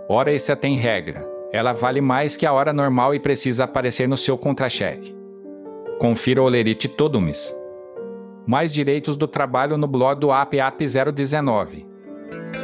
Hora extra tem regra. Ela vale mais que a hora normal e precisa aparecer no seu contra-cheque. Confira o Olerite todo mês. Mais direitos do trabalho no blog do APAP 019.